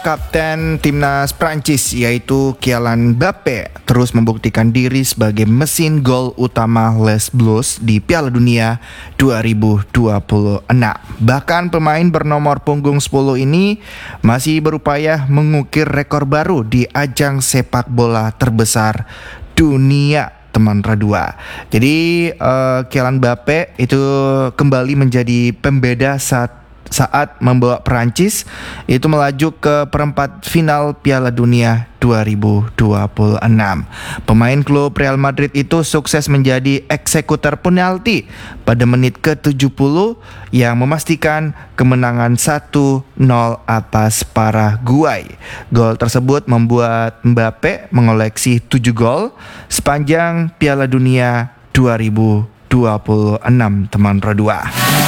kapten timnas Prancis yaitu Kylian Mbappe terus membuktikan diri sebagai mesin gol utama Les Bleus di Piala Dunia 2026. Bahkan pemain bernomor punggung 10 ini masih berupaya mengukir rekor baru di ajang sepak bola terbesar dunia, teman Radua. Jadi Kylian Mbappe itu kembali menjadi pembeda saat membawa Perancis itu melaju ke perempat final Piala Dunia 2026. Pemain klub Real Madrid itu sukses menjadi eksekutor penalti pada menit ke-70 yang memastikan kemenangan 1-0 atas Paraguay. Gol tersebut membuat Mbappe mengoleksi 7 gol sepanjang Piala Dunia 2026, teman Radua.